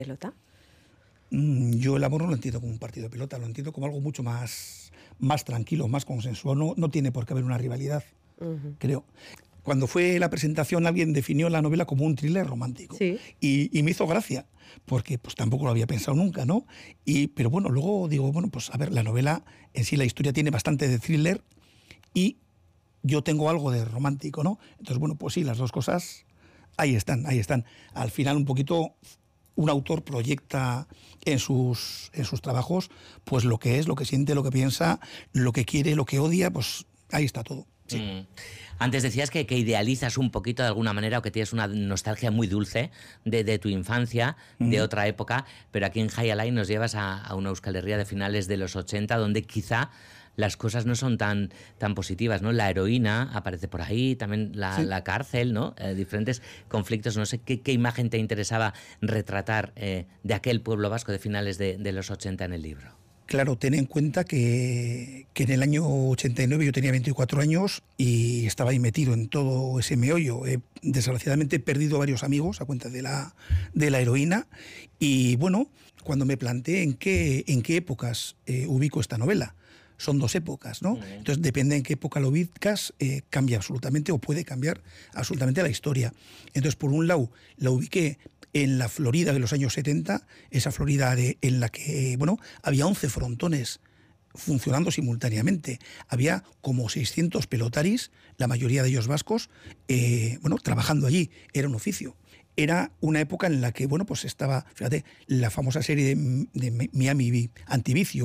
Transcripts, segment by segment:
pelota? Yo el amor no lo entiendo como un partido de pelota, lo entiendo como algo mucho más tranquilo, más consensuado. No tiene por qué haber una rivalidad, creo. Cuando fue la presentación, alguien definió la novela como un thriller romántico. Sí. Y me hizo gracia, porque pues tampoco lo había pensado nunca, ¿no? Pero bueno, luego digo, bueno, pues a ver, la novela en sí, la historia tiene bastante de thriller y yo tengo algo de romántico, ¿no? Entonces, bueno, pues sí, las dos cosas ahí están. Al final, un poquito, un autor proyecta en sus trabajos pues lo que es, lo que siente, lo que piensa, lo que quiere, lo que odia, pues ahí está todo. Sí. Antes decías que idealizas un poquito de alguna manera, o que tienes una nostalgia muy dulce de tu infancia, de otra época, pero aquí en Jai Alai nos llevas a una Euskal Herria de finales de los 80, donde quizá las cosas no son tan positivas, ¿no? La heroína aparece por ahí, también la cárcel, ¿no? Diferentes conflictos. No sé qué imagen te interesaba retratar de aquel pueblo vasco de finales de los 80 en el libro. Claro, ten en cuenta que en el año 89 yo tenía 24 años y estaba ahí metido en todo ese meollo. Desgraciadamente he perdido varios amigos a cuenta de la heroína y bueno, cuando me planteé en qué épocas ubico esta novela, son dos épocas, ¿no? Entonces depende en qué época lo ubicas, cambia absolutamente o puede cambiar absolutamente la historia. Entonces por un lado la ubiqué en la Florida de los años 70, esa Florida en la que, bueno, había 11 frontones funcionando simultáneamente. Había como 600 pelotaris, la mayoría de ellos vascos, trabajando allí. Era un oficio. Era una época en la que, bueno, pues estaba, fíjate, la famosa serie de Miami Antivicio,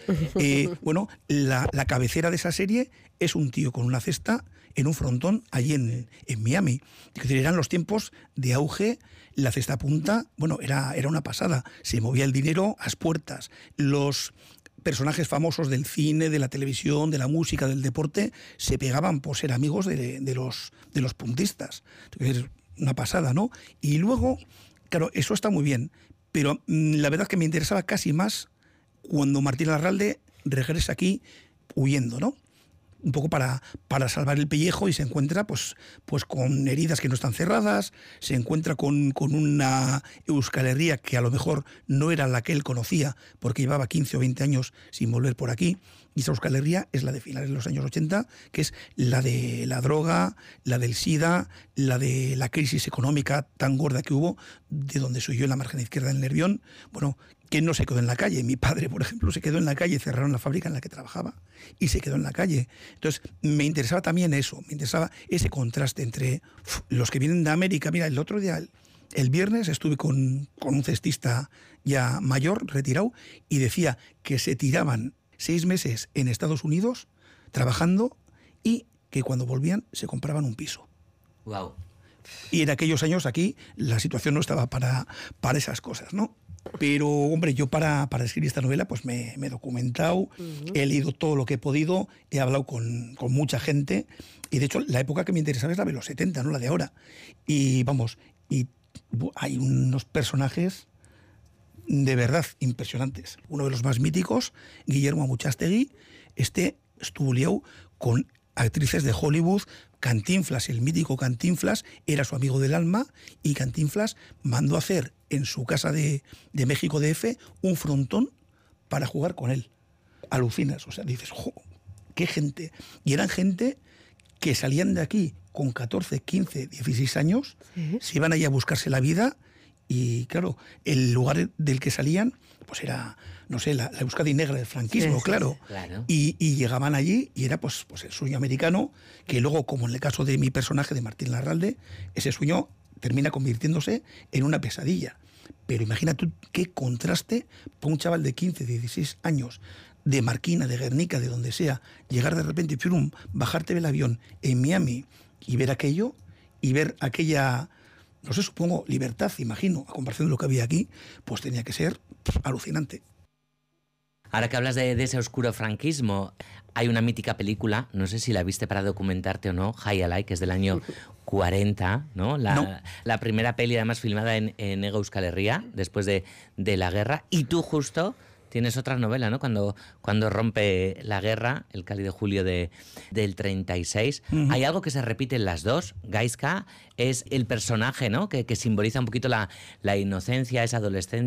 la cabecera de esa serie es un tío con una cesta en un frontón allí en Miami. Es decir, eran los tiempos de auge, la cesta punta, bueno, era una pasada. Se movía el dinero a las puertas. Los personajes famosos del cine, de la televisión, de la música, del deporte, se pegaban por ser amigos de los puntistas. Es una pasada, ¿no? Y luego, claro, eso está muy bien, pero la verdad es que me interesaba casi más cuando Martín Larralde regresa aquí huyendo, ¿no? Un poco para salvar el pellejo y se encuentra pues con heridas que no están cerradas, se encuentra con una Euskal Herria que a lo mejor no era la que él conocía porque llevaba 15 o 20 años sin volver por aquí, y esa Euskal Herria es la de finales de los años 80, que es la de la droga, la del SIDA, la de la crisis económica tan gorda que hubo, de donde soy yo, en la margen izquierda del Nervión. Bueno, ¿quién no se quedó en la calle? Mi padre, por ejemplo, se quedó en la calle, cerraron la fábrica en la que trabajaba y se quedó en la calle. Entonces, me interesaba también eso, me interesaba ese contraste entre los que vienen de América. Mira, el otro día, el viernes, estuve con un cestista ya mayor, retirado, y decía que se tiraban 6 meses en Estados Unidos trabajando y que cuando volvían se compraban un piso. Wow. Y en aquellos años aquí la situación no estaba para esas cosas, ¿no? Pero, hombre, yo para escribir esta novela pues me he documentado, he leído todo lo que he podido, he hablado con mucha gente, y de hecho la época que me interesaba es la de los 70, no la de ahora. Y vamos, y hay unos personajes de verdad impresionantes. Uno de los más míticos, Guillermo Amuchastegui, estuvo liado con actrices de Hollywood. Cantinflas, el mítico Cantinflas, era su amigo del alma, y Cantinflas mandó a hacer en su casa de México DF un frontón para jugar con él. Alucinas, o sea, dices, ¡jo! ¡Qué gente! Y eran gente que salían de aquí con 14, 15, 16 años, se iban allí a buscarse la vida. Y claro, el lugar del que salían pues era, no sé, la Euskadi negra del franquismo, claro. Y llegaban allí y era pues el sueño americano, que luego, como en el caso de mi personaje de Martín Larralde, ese sueño termina convirtiéndose en una pesadilla. Pero imagina tú qué contraste para un chaval de 15, 16 años, de Marquina, de Guernica, de donde sea, llegar de repente, bajarte del avión en Miami y ver aquello, y ver aquella, no sé, supongo, libertad, imagino, a comparación de lo que había aquí, pues tenía que ser alucinante. Ahora que hablas de ese oscuro franquismo, hay una mítica película, no sé si la viste para documentarte o no, Jai Alai, que es del año 40, ¿no? La primera peli además filmada en Hego Euskal Herria, después de la guerra, y tú justo tienes otra novela, ¿no? Cuando rompe la guerra, el cálido julio del 36. Hay algo que se repite en las dos. Gaizka es el personaje, ¿no? Que simboliza un poquito la inocencia, esa adolescencia